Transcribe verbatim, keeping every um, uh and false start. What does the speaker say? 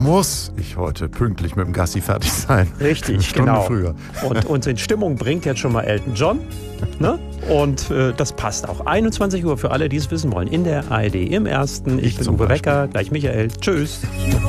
muss ich heute pünktlich mit dem Gassi fertig sein. Richtig, Eine Stunde genau. früher. Und uns in Stimmung bringt jetzt schon mal Elton John. Ne? Und äh, das passt auch. einundzwanzig Uhr für alle, die es wissen wollen. In der A R D im Ersten. Ich, Ich bin zum Uwe Beispiel. Becker, gleich Michael. Tschüss.